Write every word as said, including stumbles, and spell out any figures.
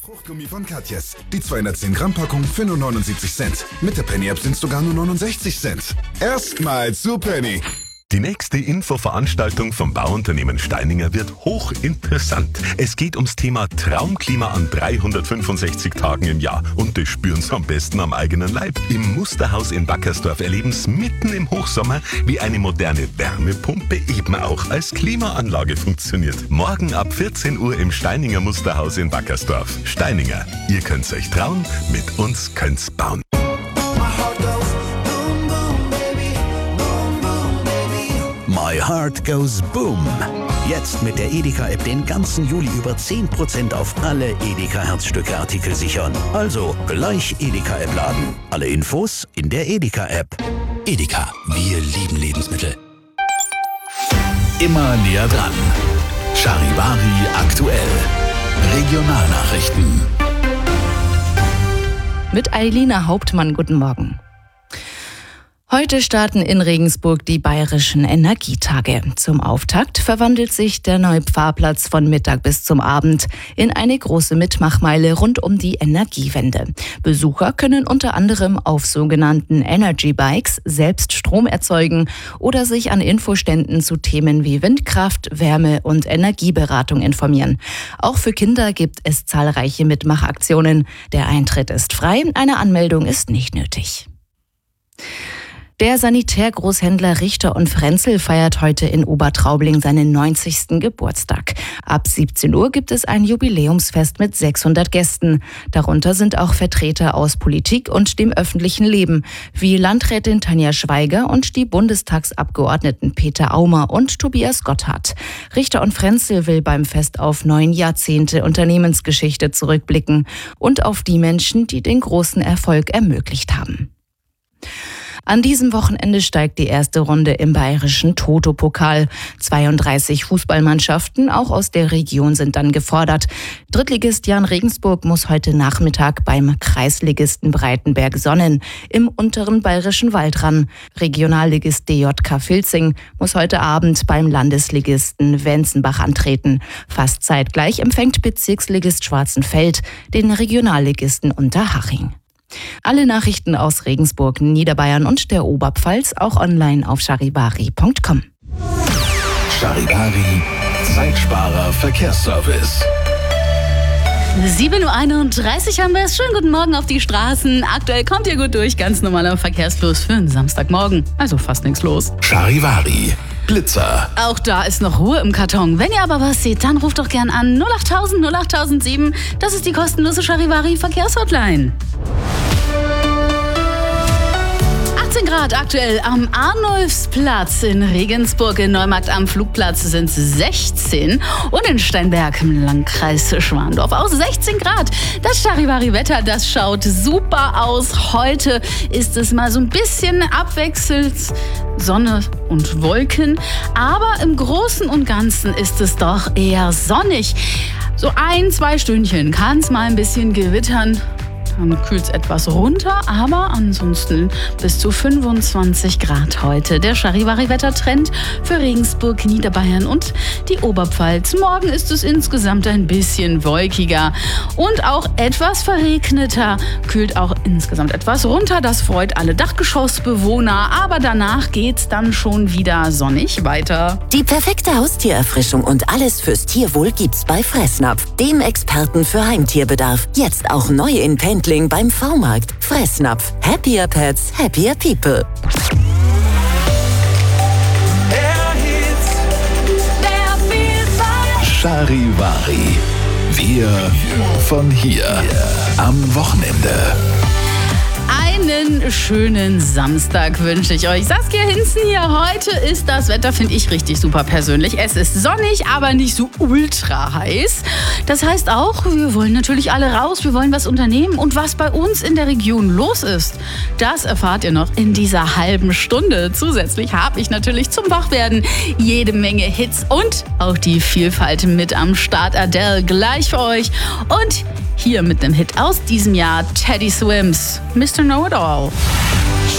Fruchtgummi von Katjes. Die zweihundertzehn Gramm Packung für nur neunundsiebzig Cent. Mit der Penny-App sind es sogar nur neunundsechzig Cent. Erstmal zu Penny. Die nächste Infoveranstaltung vom Bauunternehmen Steininger wird hochinteressant. Es geht ums Thema Traumklima an dreihundertfünfundsechzig Tagen im Jahr. Und das spüren Sie am besten am eigenen Leib. Im Musterhaus in Wackersdorf erleben Sie mitten im Hochsommer, wie eine moderne Wärmepumpe eben auch als Klimaanlage funktioniert. Morgen ab vierzehn Uhr im Steininger Musterhaus in Wackersdorf. Steininger, ihr könnt's euch trauen, mit uns könnt's bauen. My Heart Goes Boom. Jetzt mit der Edeka-App den ganzen Juli über zehn Prozent auf alle Edeka-Herzstücke-Artikel sichern. Also gleich Edeka-App laden. Alle Infos in der Edeka-App. Edeka, wir lieben Lebensmittel. Immer näher dran. Charivari aktuell. Regionalnachrichten. Mit Eilina Hauptmann, guten Morgen. Heute starten in Regensburg die Bayerischen Energietage. Zum Auftakt verwandelt sich der neue Fahrplatz von Mittag bis zum Abend in eine große Mitmachmeile rund um die Energiewende. Besucher können unter anderem auf sogenannten Energy Bikes selbst Strom erzeugen oder sich an Infoständen zu Themen wie Windkraft, Wärme und Energieberatung informieren. Auch für Kinder gibt es zahlreiche Mitmachaktionen. Der Eintritt ist frei, eine Anmeldung ist nicht nötig. Der Sanitärgroßhändler Richter und Frenzel feiert heute in Obertraubling seinen neunzigsten Geburtstag. Ab siebzehn Uhr gibt es ein Jubiläumsfest mit sechshundert Gästen. Darunter sind auch Vertreter aus Politik und dem öffentlichen Leben, wie Landrätin Tanja Schweiger und die Bundestagsabgeordneten Peter Aumer und Tobias Gotthard. Richter und Frenzel will beim Fest auf neun Jahrzehnte Unternehmensgeschichte zurückblicken und auf die Menschen, die den großen Erfolg ermöglicht haben. An diesem Wochenende steigt die erste Runde im bayerischen Toto-Pokal. zweiunddreißig Fußballmannschaften, auch aus der Region, sind dann gefordert. Drittligist Jan Regensburg muss heute Nachmittag beim Kreisligisten Breitenberg Sonnen im unteren bayerischen Wald ran. Regionalligist D J K Filzing muss heute Abend beim Landesligisten Wenzenbach antreten. Fast zeitgleich empfängt Bezirksligist Schwarzenfeld den Regionalligisten Unterhaching. Alle Nachrichten aus Regensburg, Niederbayern und der Oberpfalz auch online auf charivari punkt com. Charivari, Zeitsparer Verkehrsservice. sieben Uhr einunddreißig haben wir es. Schönen guten Morgen auf die Straßen. Aktuell kommt ihr gut durch. Ganz normaler Verkehrsfluss für einen Samstagmorgen. Also fast nichts los. Charivari, Blitzer. Auch da ist noch Ruhe im Karton. Wenn ihr aber was seht, dann ruft doch gern an null achttausend null achttausendsieben. Das ist die kostenlose Charivari Verkehrshotline. achtzehn Grad aktuell am Arnulfsplatz in Regensburg. In Neumarkt am Flugplatz sind es sechzehn und in Steinberg im Landkreis Schwandorf auch sechzehn Grad. Das Charivari-Wetter, das schaut super aus. Heute ist es mal so ein bisschen abwechselnd Sonne und Wolken, aber im Großen und Ganzen ist es doch eher sonnig. So ein, zwei Stündchen kann es mal ein bisschen gewittern. Dann kühlt es etwas runter, aber ansonsten bis zu fünfundzwanzig Grad heute. Der Charivari-Wettertrend für Regensburg, Niederbayern und die Oberpfalz. Morgen ist es insgesamt ein bisschen wolkiger und auch etwas verregneter. Kühlt auch insgesamt etwas runter. Das freut alle Dachgeschossbewohner. Aber danach geht's dann schon wieder sonnig weiter. Die perfekte Haustiererfrischung und alles fürs Tierwohl gibt's bei Fressnapf, dem Experten für Heimtierbedarf. Jetzt auch neu in Pendling beim V-Markt. Fressnapf. Happier Pets, happier People. Charivari. Wir von hier. Am Wochenende. Einen schönen Samstag wünsche ich euch. Saskia Hinzen hier. Heute ist das Wetter, finde ich, richtig super persönlich. Es ist sonnig, aber nicht so ultra heiß. Das heißt auch, wir wollen natürlich alle raus, wir wollen was unternehmen. Und was bei uns in der Region los ist, das erfahrt ihr noch in dieser halben Stunde. Zusätzlich habe ich natürlich zum Wachwerden jede Menge Hits und auch die Vielfalt mit am Start. Adele gleich für euch. Und hier mit einem Hit aus diesem Jahr, Teddy Swims, Mister Know-It-All.